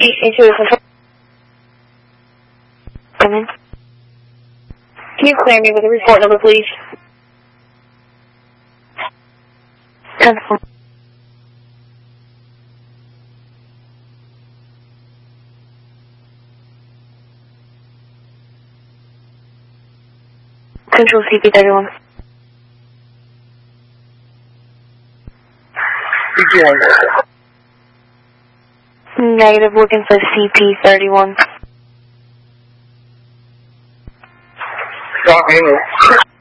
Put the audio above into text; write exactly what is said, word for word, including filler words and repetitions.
Into the control. Come in. Can you clear me with a report number, please? ten four. Control C P thirty-one. C P negative. Negative, looking for C P thirty-one. Talking.